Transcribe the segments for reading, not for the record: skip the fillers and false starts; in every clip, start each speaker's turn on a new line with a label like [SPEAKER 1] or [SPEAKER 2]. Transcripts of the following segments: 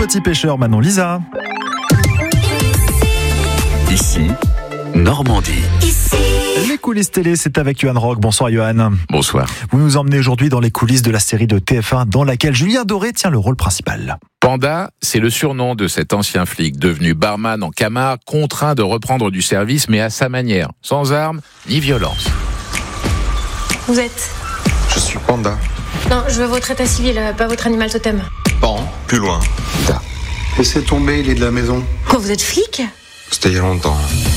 [SPEAKER 1] Petit Pêcheur, Manon Lisa.
[SPEAKER 2] Ici, Normandie.
[SPEAKER 1] Les coulisses télé, c'est avec Johan Rock. Bonsoir Johan.
[SPEAKER 2] Bonsoir.
[SPEAKER 1] Vous nous emmenez aujourd'hui dans les coulisses de la série de TF1 dans laquelle Julien Doré tient le rôle principal.
[SPEAKER 2] Panda, c'est le surnom de cet ancien flic devenu barman en Camargue, contraint de reprendre du service mais à sa manière, sans armes ni violence.
[SPEAKER 3] Vous êtes ?
[SPEAKER 4] Je suis Panda.
[SPEAKER 3] Non, je veux votre état civil, pas votre animal totem.
[SPEAKER 4] Pan, plus loin. Da.
[SPEAKER 5] Laissez tomber, il est de la maison.
[SPEAKER 3] Oh, vous êtes flic ?
[SPEAKER 4] C'était il y a longtemps.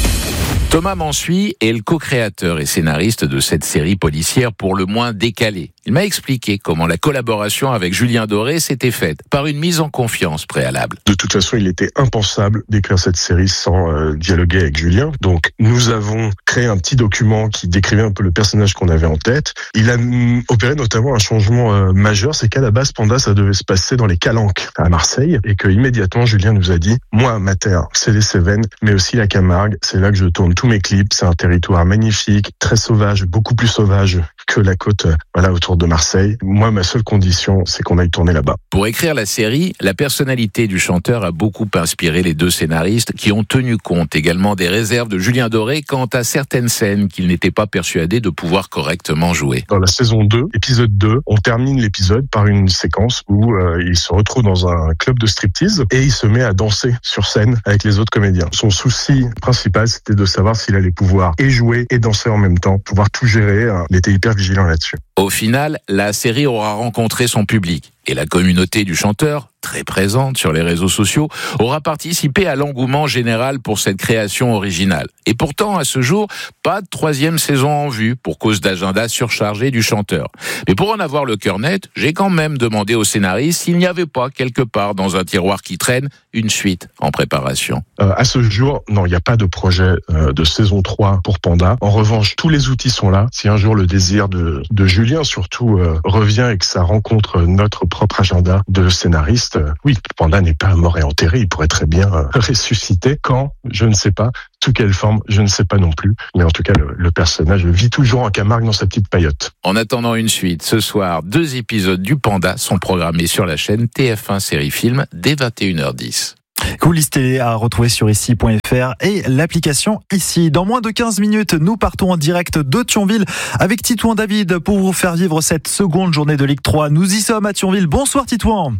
[SPEAKER 2] Thomas Mansuy est le co-créateur et scénariste de cette série policière pour le moins décalée. Il m'a expliqué comment la collaboration avec Julien Doré s'était faite par une mise en confiance préalable.
[SPEAKER 6] De toute façon, il était impensable d'écrire cette série sans dialoguer avec Julien. Donc, nous avons créé un petit document qui décrivait un peu le personnage qu'on avait en tête. Il a opéré notamment un changement majeur, c'est qu'à la base, Panda, ça devait se passer dans les Calanques à Marseille, et que immédiatement, Julien nous a dit, moi, ma terre, c'est les Cévennes, mais aussi la Camargue. C'est là que je tourne tous mes clips. C'est un territoire magnifique, très sauvage, beaucoup plus sauvage que la côte, autour de Marseille. Moi, ma seule condition, c'est qu'on aille tourner là-bas.
[SPEAKER 2] Pour écrire la série, la personnalité du chanteur a beaucoup inspiré les deux scénaristes qui ont tenu compte également des réserves de Julien Doré quant à certaines scènes qu'il n'était pas persuadé de pouvoir correctement jouer.
[SPEAKER 6] Dans la saison 2, épisode 2, on termine l'épisode par une séquence où il se retrouve dans un club de striptease et il se met à danser sur scène avec les autres comédiens. Son souci principal, c'était de savoir s'il allait pouvoir et jouer et danser en même temps, pouvoir tout gérer. Il était hyper vigilant là-dessus.
[SPEAKER 2] Au final, la série aura rencontré son public et la communauté du chanteur, très présente sur les réseaux sociaux, aura participé à l'engouement général pour cette création originale. Et pourtant, à ce jour, pas de 3e saison en vue pour cause d'agenda surchargé du chanteur. Mais pour en avoir le cœur net, j'ai quand même demandé au scénariste s'il n'y avait pas quelque part dans un tiroir qui traîne une suite en préparation.
[SPEAKER 6] À ce jour, non, il n'y a pas de projet de saison 3 pour Panda. En revanche, tous les outils sont là. Si un jour le désir de Julien surtout revient et que ça rencontre notre propre agenda de scénariste, oui, Panda n'est pas mort et enterré, il pourrait très bien ressusciter. Quand ? Je ne sais pas. Sous quelle forme ? Je ne sais pas non plus. Mais en tout cas, le personnage vit toujours en Camargue dans sa petite paillote.
[SPEAKER 2] En attendant une suite, ce soir, 2 épisodes du Panda sont programmés sur la chaîne TF1 Série Film dès 21h10.
[SPEAKER 1] Coulisses télé à retrouver sur ici.fr et l'application Ici. Dans moins de 15 minutes, nous partons en direct de Thionville avec Titouan David pour vous faire vivre cette seconde journée de Ligue 3. Nous y sommes à Thionville. Bonsoir Titouan.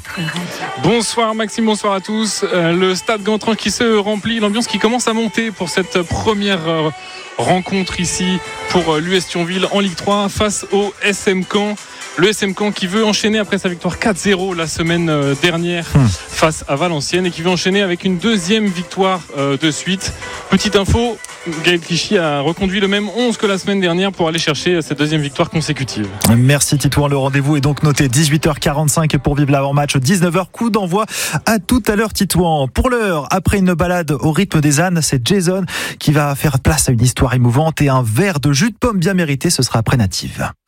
[SPEAKER 7] Bonsoir Maxime, bonsoir à tous. Le stade Gontran qui se remplit, l'ambiance qui commence à monter pour cette première rencontre ici pour l'US Thionville en Ligue 3 face au SM Caen. Le SM Caen qui veut enchaîner après sa victoire 4-0 la semaine dernière face à Valenciennes et qui veut enchaîner avec une 2e victoire de suite. Petite info, Gaël Clichy a reconduit le même 11 que la semaine dernière pour aller chercher cette 2e victoire consécutive.
[SPEAKER 1] Merci Titouan, le rendez-vous est donc noté 18h45 pour vivre l'avant-match, 19h coup d'envoi. À tout à l'heure Titouan. Pour l'heure, après une balade au rythme des ânes, c'est Jason qui va faire place à une histoire émouvante et un verre de jus de pomme bien mérité, ce sera après Native.